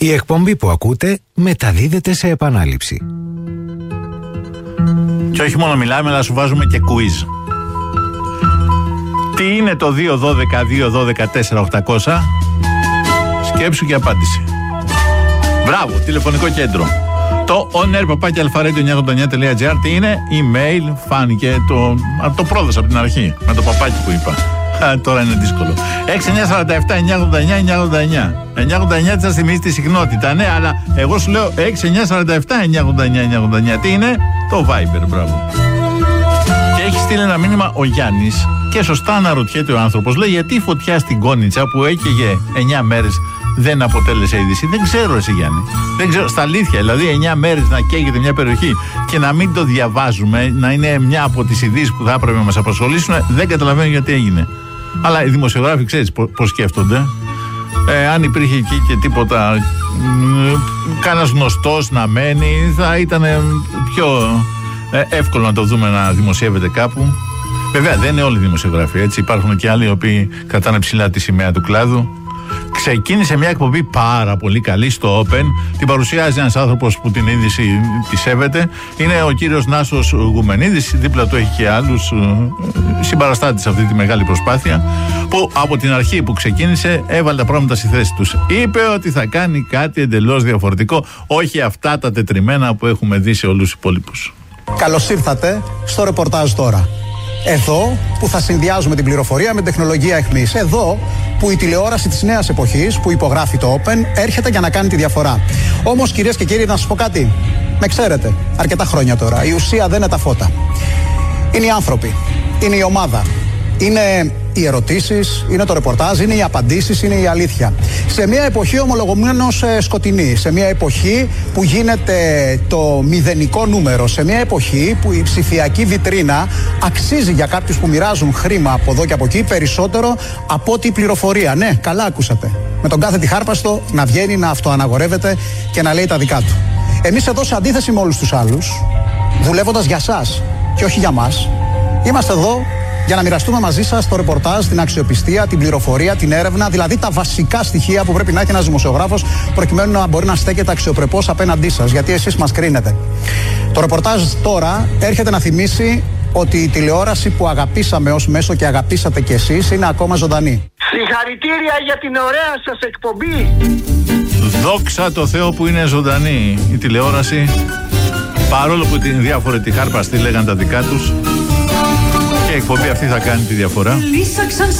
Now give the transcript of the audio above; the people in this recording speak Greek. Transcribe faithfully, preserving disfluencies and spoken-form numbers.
Η εκπομπή που ακούτε μεταδίδεται σε επανάληψη. Και όχι μόνο μιλάμε, αλλά σου βάζουμε και quiz. Τι είναι το δύο δώδεκα δύο δώδεκα τέσσερα οκτακόσια? Σκέψου και απάντηση. Μπράβο, τηλεφωνικό κέντρο. Το onair παπάκι αλφαρέντιο εννιακόσια ογδόντα εννιά τελεία τζι άρ. Τι είναι? Email. Φάνηκε το, το πρόδωσα από την αρχή με το παπάκι που είπα. Α, τώρα είναι δύσκολο. έξι εννιά τέσσερα επτά εννιακόσια ογδόντα εννιά εννιακόσια ογδόντα εννιά. εννιακόσια ογδόντα εννιά θα θυμίζει τη συχνότητα. Ναι, αλλά εγώ σου λέω έξι εννιά τέσσερα επτά εννιακόσια ογδόντα εννιά εννιακόσια ογδόντα εννιά. Τι είναι? Το Viber. Μπράβο. Και έχει στείλει ένα μήνυμα ο Γιάννης και σωστά αναρωτιέται ο άνθρωπος. Λέει, γιατί η φωτιά στην Κόνιτσα που έκαιγε εννιά μέρες δεν αποτέλεσε είδηση? Δεν ξέρω, εσύ Γιάννη. Δεν ξέρω, στα αλήθεια. Δηλαδή, εννιά μέρες να καίγεται μια περιοχή και να μην το διαβάζουμε, να είναι μια από τις ειδήσεις που θα έπρεπε να μας απασχολήσουν, δεν καταλαβαίνω γιατί έγινε. Αλλά οι δημοσιογράφοι, ξέρεις πώς σκέφτονται. Ε, αν υπήρχε εκεί και τίποτα, κανένας γνωστός να μένει, θα ήταν πιο ε, εύκολο να το δούμε να δημοσιεύεται κάπου. Βέβαια, δεν είναι όλοι οι δημοσιογράφοι, έτσι. Υπάρχουν και άλλοι οι οποίοι κρατάνε ψηλά τη σημαία του κλάδου. Ξεκίνησε μια εκπομπή πάρα πολύ καλή στο Open. Την παρουσιάζει ένας άνθρωπος που την είδηση τη σέβεται. Είναι ο κύριος Νάσος Γουμενίδης. Δίπλα του έχει και άλλους συμπαραστάτες σε αυτή τη μεγάλη προσπάθεια. Που από την αρχή που ξεκίνησε έβαλε τα πράγματα στη θέση τους. Είπε ότι θα κάνει κάτι εντελώς διαφορετικό. Όχι αυτά τα τετριμμένα που έχουμε δει σε όλους τους υπόλοιπους. Καλώς ήρθατε στο ρεπορτάζ τώρα. Εδώ που θα συνδυάζουμε την πληροφορία με τεχνολογία εχμής. Εδώ που η τηλεόραση της νέας εποχής που υπογράφει το Open έρχεται για να κάνει τη διαφορά. Όμως, κυρίες και κύριοι, να σας πω κάτι. Με ξέρετε, αρκετά χρόνια τώρα. Η ουσία δεν είναι τα φώτα. Είναι οι άνθρωποι. Είναι η ομάδα. Είναι οι ερωτήσεις, είναι το ρεπορτάζ, είναι οι απαντήσεις, είναι η αλήθεια. Σε μια εποχή ομολογουμένως ε, σκοτεινή, σε μια εποχή που γίνεται το μηδενικό νούμερο, σε μια εποχή που η ψηφιακή βιτρίνα αξίζει για κάποιους που μοιράζουν χρήμα από εδώ και από εκεί περισσότερο από ό,τι η πληροφορία. Ναι, καλά ακούσατε. Με τον κάθε τυχάρπαστο να βγαίνει, να αυτοαναγορεύεται και να λέει τα δικά του. Εμείς εδώ, σε αντίθεση με όλους τους άλλους, δουλεύοντας για σας και όχι για μας, είμαστε εδώ για να μοιραστούμε μαζί σας το ρεπορτάζ, την αξιοπιστία, την πληροφορία, την έρευνα, δηλαδή τα βασικά στοιχεία που πρέπει να έχει ένας δημοσιογράφος προκειμένου να μπορεί να στέκεται αξιοπρεπώς απέναντί σας, γιατί εσείς μας κρίνετε. Το ρεπορτάζ τώρα έρχεται να θυμίσει ότι η τηλεόραση που αγαπήσαμε ως μέσο και αγαπήσατε κι εσείς είναι ακόμα ζωντανή. Συγχαρητήρια για την ωραία σας εκπομπή. Δόξα τω Θεώ που είναι ζωντανή η τηλεόραση, παρόλο που την διάφοροι τυχάρπαστοι λέγαν τα δικά τους. Και η εκπομπή αυτή θα κάνει τη διαφορά.